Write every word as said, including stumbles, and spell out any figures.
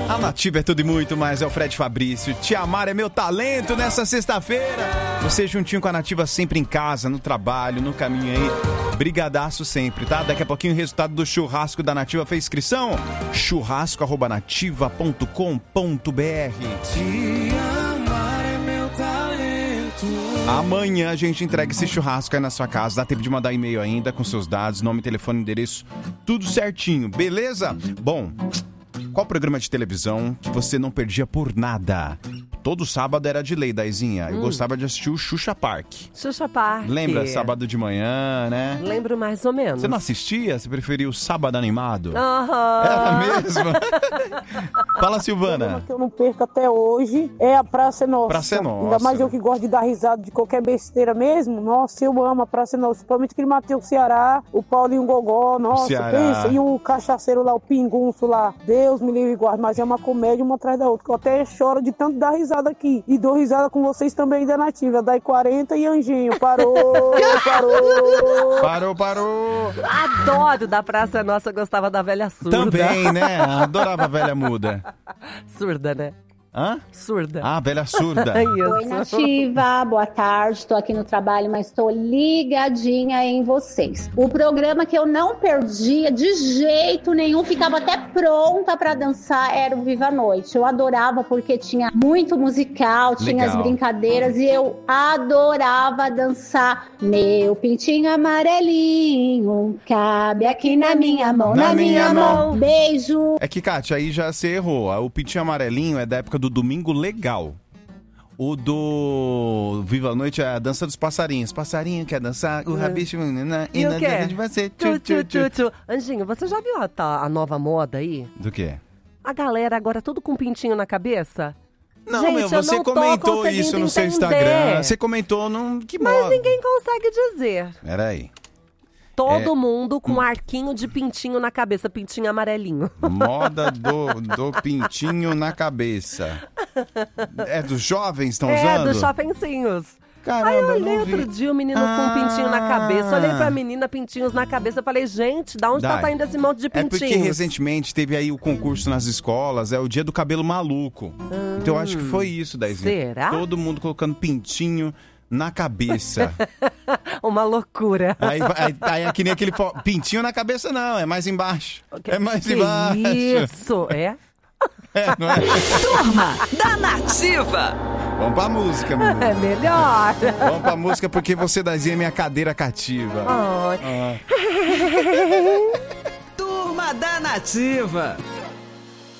A Nativa é tudo e muito mais, é o Fred Fabrício. Te amar é meu talento nessa sexta-feira. Você juntinho com a Nativa sempre em casa, no trabalho, no caminho aí. Brigadaço sempre, tá? Daqui a pouquinho o resultado do churrasco da Nativa. Fez inscrição? churrasco arroba nativa ponto com ponto br. Te amar é meu talento. Amanhã a gente entrega esse churrasco aí na sua casa. Dá tempo de mandar e-mail ainda com seus dados, nome, telefone, endereço, tudo certinho, beleza? Bom, qual programa de televisão que você não perdia por nada? Todo sábado era de lei, Daizinha. Eu hum. gostava de assistir o Xuxa Park. Xuxa Park. Lembra? Sábado de manhã, né? Lembro mais ou menos. Você não assistia? Você preferia o sábado animado? Aham. Era mesmo? Fala, Silvana. O que eu não perco até hoje é a Praça é Nossa. Praça é Nossa. Ainda mais eu que gosto de dar risada de qualquer besteira mesmo. Nossa, eu amo a Praça é Nossa. Principalmente aquele Matheus Ceará, o Paulinho Gogó. Nossa, pensa. E o cachaceiro lá, o Pingunço lá. Deus me livre e guarde. Mas é uma comédia uma atrás da outra. Que eu até choro de tanto dar risada aqui. E dou risada com vocês também da Nativa. Dai quarenta e Anjinho. Parou, parou. Parou, parou. Adoro da Praça Nossa, gostava da velha surda. Também, né? Adorava a velha muda. Surda, né? Hã? Surda. Ah, velha surda. Oi, Nativa. Boa tarde. Estou aqui no trabalho, mas estou ligadinha em vocês. O programa que eu não perdia de jeito nenhum, ficava até pronta para dançar, era o Viva a Noite. Eu adorava porque tinha muito musical, tinha Legal. as brincadeiras e eu adorava dançar. Meu pintinho amarelinho cabe aqui na minha mão, na, Na minha minha mão. mão. Beijo. É que, Kátia, aí já você errou. O pintinho amarelinho é da época do Domingo Legal. O do Viva a Noite é a dança dos passarinhos. Passarinho quer dançar, o rabicho... E o quê? De você. Tchu, tchu, tchu, tchu. Anjinho, você já viu a, tá, a nova moda aí? Do quê? A galera agora tudo com pintinho na cabeça? Não, Gente, meu, você eu não comentou tô isso no seu entender. Instagram. Você comentou num... Que Mas moda? ninguém consegue dizer. Peraí. Todo É... mundo com um arquinho de pintinho na cabeça, pintinho amarelinho. Moda do, do pintinho na cabeça. É dos jovens estão É, usando? dos chofencinhos. Caramba, Aí eu eu olhei não vi. outro dia o menino Ah. com um pintinho na cabeça. Olhei pra menina, pintinhos na cabeça. Falei, gente, da onde Dai. tá saindo esse monte de É pintinhos? porque recentemente teve aí o concurso nas escolas, é o dia do cabelo maluco. Hum. Então eu acho que foi isso, Daizinha. Será? Todo mundo colocando pintinho na cabeça. Uma loucura. Aí, aí, aí é que nem aquele fo- pintinho na cabeça, não, é mais embaixo. É mais Que embaixo. isso, é? É, não é? Turma da Nativa. Vamos pra música, menino. É melhor. Vamos pra música porque você, Daizinha, é minha cadeira cativa. Ai. Ah. Turma da Nativa.